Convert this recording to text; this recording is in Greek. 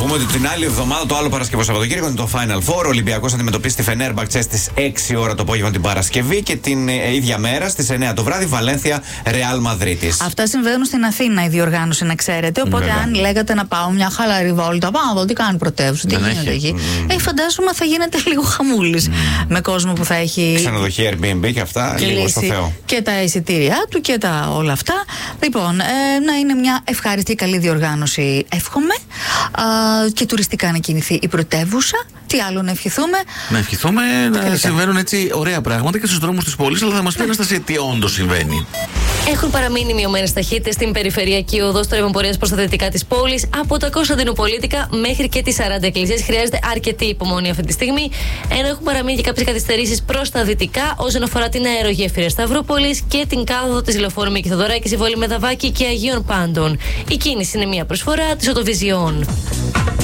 πούμε ότι την άλλη εβδομάδα, το άλλο Παρασκευό Σαββατοκύριακο, είναι το Final Four. Ο Ολυμπιακός αντιμετωπίσει τη Φενέρμπαχτσε στις 6 ώρα το απόγευμα την Παρασκευή και την ίδια μέρα στις 9 το βράδυ Βαλένθια Ρεάλ Μαδρίτης. Αυτά συμβαίνουν στην Αθήνα η διοργάνωση, να ξέρετε. Οπότε, αν λέγατε να πάω μια χαλαρή βόλτα, πάω εδώ, τι κάνει πρωτεύουσα, τι γίνεται εκεί. Φαντάζομαι θα γίνεται λίγο χαμούλης με κόσμο που θα έχει. Ξενοδοχεία, Airbnb και αυτά, λίγο στο Θεό. Και τα εισιτήριά του και όλα αυτά. Λοιπόν, να είναι μια ευχάριστη καλή διοργάνωση, εύχομαι. Και τουριστικά να κινηθεί η πρωτεύουσα. Τι άλλο να ευχηθούμε? Να ευχηθούμε να συμβαίνουν έτσι ωραία πράγματα και στους δρόμους της πόλης, αλλά θα μας πει Αναστασία τι όντως συμβαίνει. Έχουν παραμείνει μειωμένες ταχύτητες στην περιφερειακή οδό στο ρεύμα πορείας προς τα δυτικά της πόλης, από τα Κωνσταντινοπολίτικα μέχρι και τις 40 εκκλησίες. Χρειάζεται αρκετή υπομονή αυτή τη στιγμή. Ενώ έχουν παραμείνει και κάποιες καθυστερήσεις προς τα δυτικά όσον αφορά την αερογέφυρα Σταυρούπολης και την κάθοδο της Λεωφόρου Μίκη Θοδωράκη, Βόλη Μεδαβάκη και Αγίων Πάντων. Η κίνηση είναι μια προσφορά της Οτοβιζιών.